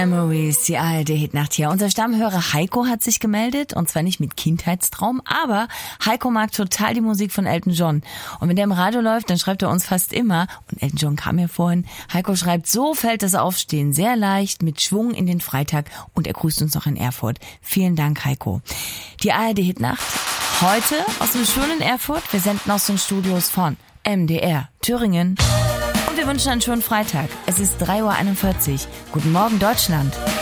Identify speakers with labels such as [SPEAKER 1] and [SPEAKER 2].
[SPEAKER 1] Memories, die ARD-Hitnacht hier. Unser Stammhörer Heiko hat sich gemeldet, und zwar nicht mit Kindheitstraum, aber Heiko mag total die Musik von Elton John. Und wenn der im Radio läuft, dann schreibt er uns fast immer, und Elton John kam ja vorhin, Heiko schreibt, so fällt das Aufstehen sehr leicht, mit Schwung in den Freitag, und er grüßt uns noch in Erfurt. Vielen Dank, Heiko. Die ARD-Hitnacht, heute aus dem schönen Erfurt. Wir senden aus den Studios von MDR Thüringen. Und wir wünschen einen schönen Freitag. Es ist 3:41 Uhr. Guten Morgen, Deutschland.